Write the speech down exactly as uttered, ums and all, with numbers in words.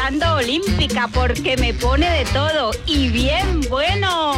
escuchando Olímpica porque me pone de todo y bien bueno.